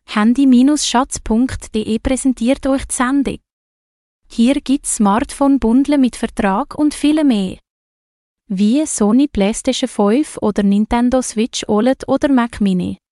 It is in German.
Handy-Schatz.de präsentiert euch die Sendung. Hier gibt's Smartphone-Bundle mit Vertrag und viel mehr. Wie Sony PlayStation 5 oder Nintendo Switch OLED oder Mac Mini.